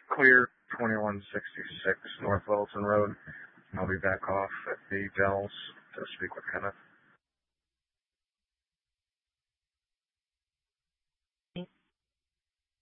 Clear 2166 North Littleton Road. I'll be back off at the Dells to speak with Kenneth.